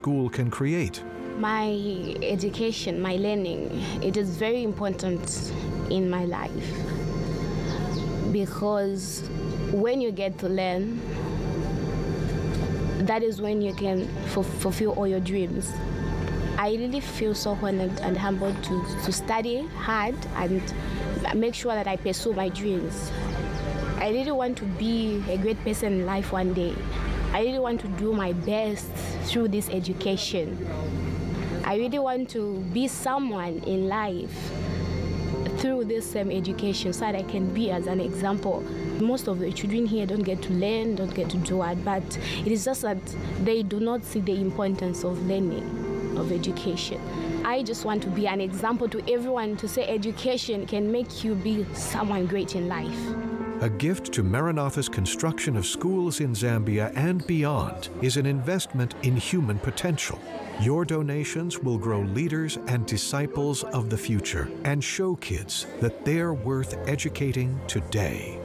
school can create. My education, my learning, it is very important in my life, because when you get to learn, that is when you can fulfill all your dreams. I really feel so honored and humbled to study hard and make sure that I pursue my dreams. I really want to be a great person in life one day. I really want to do my best through this education. I really want to be someone in life through this same education, so that I can be as an example. Most of the children here don't get to learn, don't get to do it, but it is just that they do not see the importance of learning, of education. I just want to be an example to everyone, to say education can make you be someone great in life. A gift to Maranatha's construction of schools in Zambia and beyond is an investment in human potential. Your donations will grow leaders and disciples of the future and show kids that they're worth educating today.